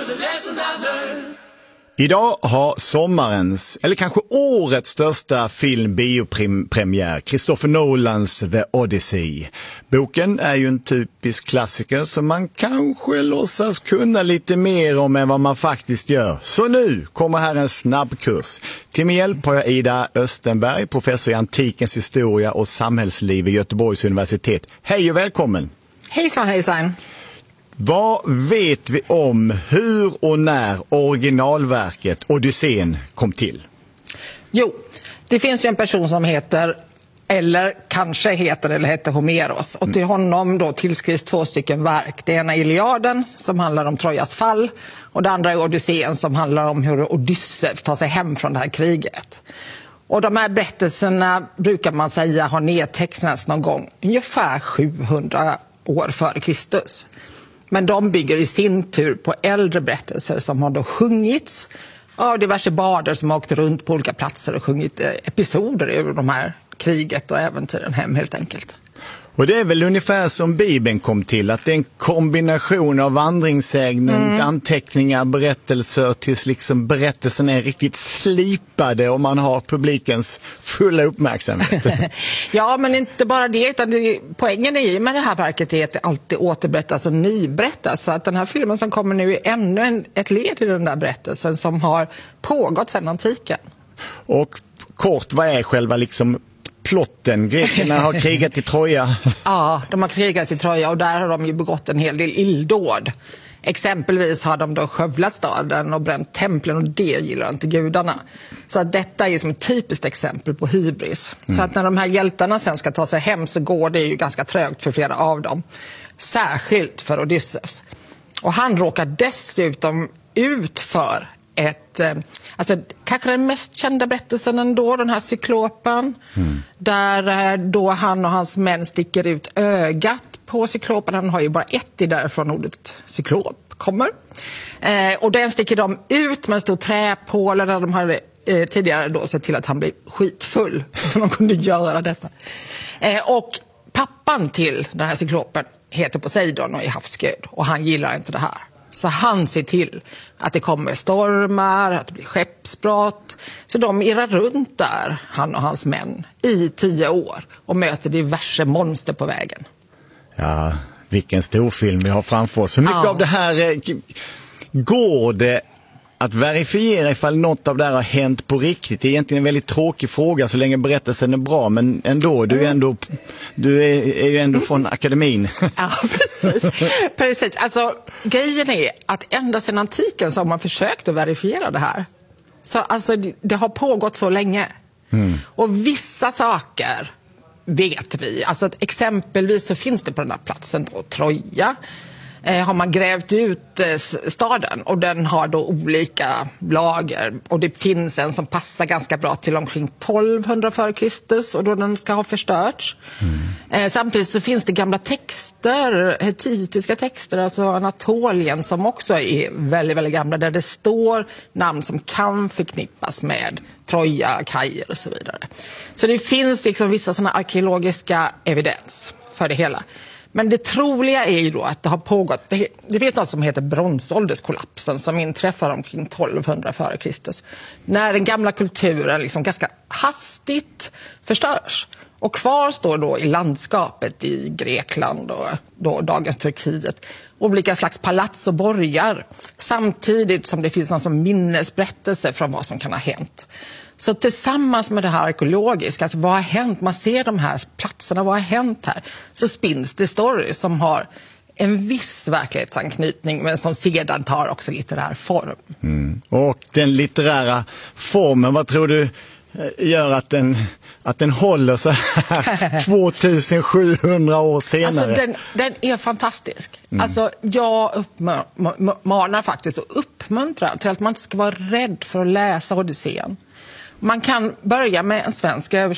Idag har sommarens, eller kanske årets största film-biopremiär, Christopher Nolans The Odyssey. Boken är ju en typisk klassiker som man kanske låtsas kunna lite mer om än vad man faktiskt gör. Så nu kommer här en snabbkurs. Till min hjälp har jag Ida Östenberg, professor i antikens historia och samhällsliv vid Göteborgs universitet. Hej och välkommen! Hejsan, hejsan! Vad vet vi om hur och när originalverket Odysseen kom till? Jo, det finns ju en person som heter, eller kanske heter eller hette Homeros. Och till honom då tillskrivs 2 stycken verk. Det ena är Iliaden som handlar om Trojas fall. Och det andra är Odysseen som handlar om hur Odysseus tar sig hem från det här kriget. Och de här berättelserna brukar man säga har nedtecknats någon gång ungefär 700 år före Kristus. Men de bygger i sin tur på äldre berättelser som har då sjungits av diverse barder som har åkt runt på olika platser och sjungit episoder ur de här kriget och äventyren hem helt enkelt. Och det är väl ungefär som Bibeln kom till, att det är en kombination av vandringssägner, anteckningar, berättelser tills liksom berättelsen är riktigt slipade och man har publikens fulla uppmärksamhet. Ja, men inte bara det, utan poängen är ju med det här verket är att det alltid återberättas och nyberättas. Så att den här filmen som kommer nu är ännu ett led i den där berättelsen som har pågått sedan antiken. Och kort, vad är själva liksom plotten? Grekerna har krigat i Troja. Ja, de har krigat i Troja och där har de ju begått en hel del illdåd. Exempelvis har de då skövlat staden och bränt templen och det gillar inte gudarna. Så att detta är som ett typiskt exempel på hybris. Så att när de här hjältarna sen ska ta sig hem så går det ju ganska trögt för flera av dem. Särskilt för Odysseus. Och han råkar dessutom ut för alltså kanske den mest kända berättelsen ändå, den här cyklopen, där då han och hans män sticker ut ögat på cyklopen. Han har ju bara ett i därifrån ordet cyklop kommer. Och den sticker de ut med en stor träpåle där de hade tidigare då sett till att han blev skitfull så de kunde göra detta. Och pappan till den här cyklopen heter Poseidon och är havsgud och han gillar inte det här. Så han ser till att det kommer stormar, att det blir skeppsbrott. Så de irrar runt där, han och hans män, i 10 år och möter diverse monster på vägen. Ja, vilken stor film vi har framför oss. Hur mycket av det här går det att verifiera ifall något av det här har hänt på riktigt? Det är egentligen en väldigt tråkig fråga så länge berättelsen är bra, men ändå, du är ju ändå från akademin. Ja, precis. Alltså, grejen är att ända sedan antiken så har man försökt att verifiera det här. Så alltså, det har pågått så länge. Och vissa saker vet vi. Alltså, exempelvis så finns det på den här platsen då, Troja. Har man grävt ut staden och den har då olika lager och det finns en som passar ganska bra till omkring 1200 före Kristus och då den ska ha förstörts. Samtidigt så finns det gamla texter, hetitiska texter, alltså Anatolien som också är väldigt, väldigt gamla där det står namn som kan förknippas med Troja, Kajer och så vidare. Så det finns liksom vissa sådana arkeologiska evidens för det hela. Men det troliga är ju då att det har pågått, det finns något som heter bronsålderskollapsen som inträffar omkring 1200 före Kristus. När den gamla kulturen liksom ganska hastigt förstörs. Och kvar står då i landskapet i Grekland och då dagens Turkiet olika slags palats och borgar. Samtidigt som det finns någon som minnesberättelse från vad som kan ha hänt. Så tillsammans med det här arkeologiska, alltså vad har hänt? Man ser de här platserna, vad har hänt här? Så spinns det stories som har en viss verklighetsanknytning men som sedan tar också litterär form. Och den litterära formen, vad tror du gör att den håller så här 2700 år senare? Alltså den är fantastisk. Alltså jag uppmanar faktiskt och uppmuntrar till att man inte ska vara rädd för att läsa Odysseen. Man kan börja med en svensk översättning